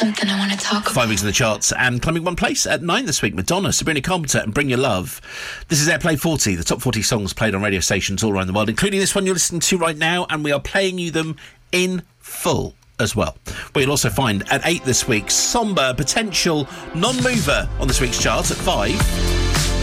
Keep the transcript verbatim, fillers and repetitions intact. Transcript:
something I want to talk about. Five weeks in the charts and climbing one place at nine this week. Madonna, Sabrina Carpenter and Bring Your Love. This is Airplay forty, the top forty songs played on radio stations all around the world, including this one you're listening to right now, and we are playing you them in full as well. We'll also find at eight this week, sombre potential non-mover on this week's charts at five.